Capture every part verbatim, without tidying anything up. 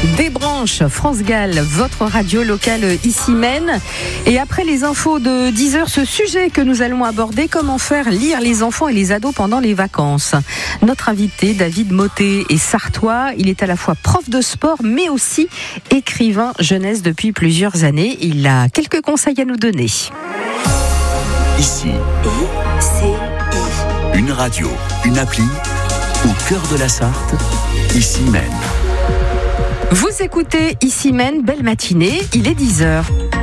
Des branches, France Gall, votre radio locale ici Maine. Et après les infos de dix heures, ce sujet que nous allons aborder, comment faire lire les enfants et les ados pendant les vacances. Notre invité, David Mottet, est sartois. Il est à la fois prof de sport, mais aussi écrivain jeunesse depuis plusieurs années. Il a quelques conseils à nous donner. Ici, I C I. Une radio, une appli, au cœur de la Sarthe, ici Maine. Vous écoutez Ici Maine, belle matinée, il est dix heures.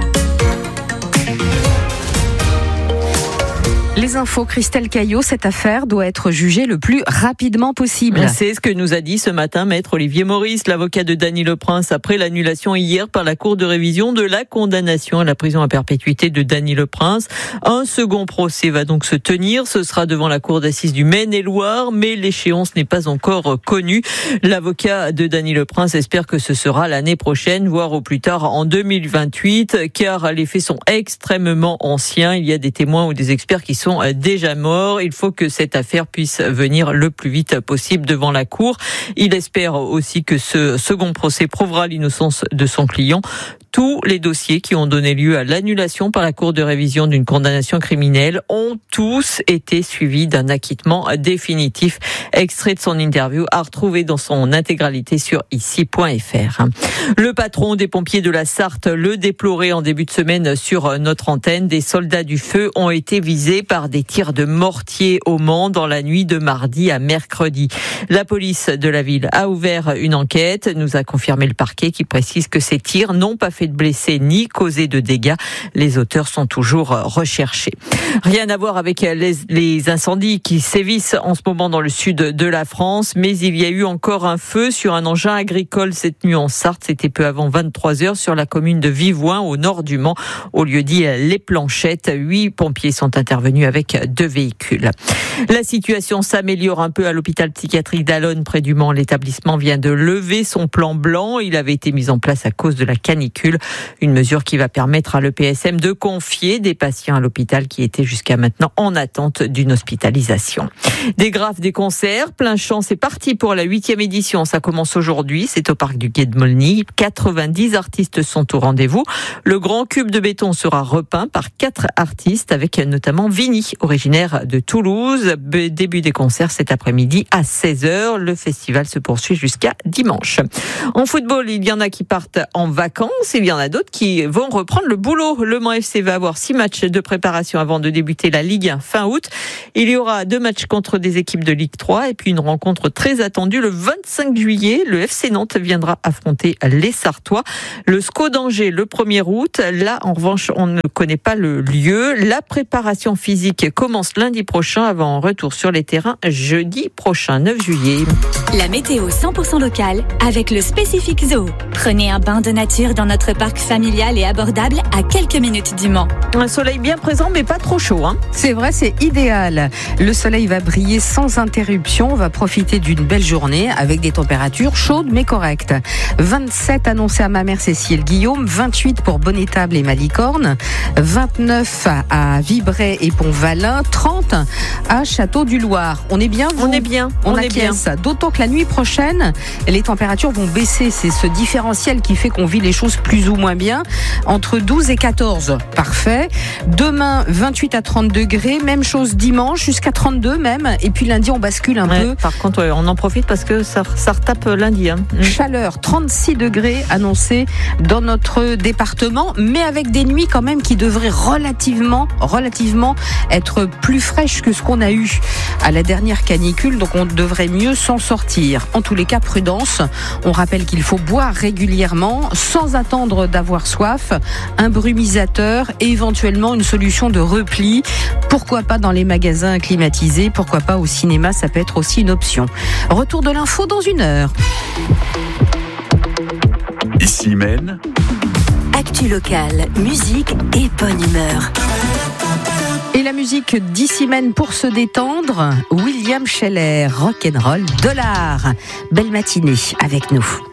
Les infos, Christelle Caillot, cette affaire doit être jugée le plus rapidement possible. C'est ce que nous a dit ce matin maître Olivier Maurice, l'avocat de Dany Leprince, après l'annulation hier par la Cour de révision de la condamnation à la prison à perpétuité de Dany Leprince. Un second procès va donc se tenir. Ce sera devant la Cour d'assises du Maine-et-Loire, mais l'échéance n'est pas encore connue. L'avocat de Dany Leprince espère que ce sera l'année prochaine, voire au plus tard en deux mille vingt-huit, car les faits sont extrêmement anciens. Il y a des témoins ou des experts qui sont déjà morts. Il faut que cette affaire puisse venir le plus vite possible devant la Cour. Il espère aussi que ce second procès prouvera l'innocence de son client. Tous les dossiers qui ont donné lieu à l'annulation par la Cour de révision d'une condamnation criminelle ont tous été suivis d'un acquittement définitif. Extrait de son interview à retrouver dans son intégralité sur ici point f r. Le patron des pompiers de la Sarthe le déplorait en début de semaine sur notre antenne. Des soldats du feu ont été visés par des tirs de mortier au Mans dans la nuit de mardi à mercredi. La police de la ville a ouvert une enquête, nous a confirmé le parquet qui précise que ces tirs n'ont pas fait de blessés ni causé de dégâts. Les auteurs sont toujours recherchés. Rien à voir avec les, les incendies qui sévissent en ce moment dans le sud de la France, mais il y a eu encore un feu sur un engin agricole cette nuit en Sarthe. C'était peu avant vingt-trois heures sur la commune de Vivouin, au nord du Mans, au lieu dit Les Planchettes. Huit pompiers sont intervenus avec deux véhicules. La situation s'améliore un peu à l'hôpital psychiatrique d'Allonnes près du Mans. L'établissement vient de lever son plan blanc. Il avait été mis en place à cause de la canicule. Une mesure qui va permettre à l'E P S M de confier des patients à l'hôpital qui étaient jusqu'à maintenant en attente d'une hospitalisation. Des graphes, des concerts, plein champ, c'est parti pour la huitième édition. Ça commence aujourd'hui, c'est au parc du Quai de Molny. quatre-vingt-dix artistes sont au rendez-vous. Le grand cube de béton sera repeint par quatre artistes avec notamment Vini, originaire de Toulouse. Début des concerts cet après-midi à seize heures. Le festival se poursuit jusqu'à dimanche. En football, il y en a qui partent en vacances. Il y en a d'autres qui vont reprendre le boulot. Le Mans F C va avoir six matchs de préparation avant de débuter la Ligue un fin août. Il y aura deux matchs contre des équipes de Ligue trois et puis une rencontre très attendue le vingt-cinq juillet. Le F C Nantes viendra affronter les Sartois. Le S C O d'Angers le premier août. Là, en revanche, on ne connaît pas le lieu. La préparation physique commence lundi prochain avant un retour sur les terrains jeudi prochain, neuf juillet. La météo cent pour cent locale avec le Spécifique Zoo. Prenez un bain de nature dans notre parc familial et abordable à quelques minutes du Mans. Un soleil bien présent mais pas trop chaud, hein. C'est vrai, c'est idéal. Le soleil va briller sans interruption. On va profiter d'une belle journée avec des températures chaudes mais correctes. vingt-sept annoncés à Mamers-Cécile-Guillaume, vingt-huit pour Bonnétable et Malicorne, vingt-neuf à Vibray et Pont-Valin, trente à Château-du-Loir. On est bien, vous ? On est bien. On, on acquiesce. est bien. D'autant que la nuit prochaine, les températures vont baisser. C'est ce différentiel qui fait qu'on vit les choses plus ou moins bien. Entre douze et quatorze. Parfait. Demain, vingt-huit à trente degrés. Même chose dimanche, jusqu'à trente-deux même. Et puis lundi, on bascule un ouais, peu. Par contre, ouais, on en profite parce que ça, ça retape lundi. Hein. Chaleur, trente-six degrés annoncés dans notre département, mais avec des nuits quand même qui devraient relativement, relativement être plus fraîches que ce qu'on a eu à la dernière canicule. Donc on devrait mieux s'en sortir. En tous les cas, prudence. On rappelle qu'il faut boire régulièrement sans attendre d'avoir soif, un brumisateur et éventuellement une solution de repli. Pourquoi pas dans les magasins climatisés, pourquoi pas au cinéma, ça peut être aussi une option. Retour de l'info dans une heure. Ici Maine. Actu locale, musique et bonne humeur. Et la musique d'Ici Maine pour se détendre, William Scheller, rock'n'roll dollar. Belle matinée avec nous.